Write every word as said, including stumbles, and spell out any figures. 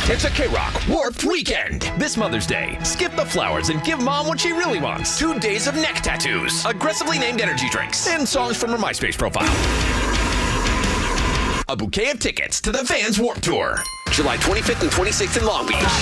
It's a K-Rock Warped Weekend. This Mother's Day, skip the flowers and give Mom what she really wants. Two days of neck tattoos, aggressively named energy drinks, and songs from her MySpace profile. A bouquet of tickets to the Vans Warped Tour. July twenty-fifth and twenty-sixth in Long Beach.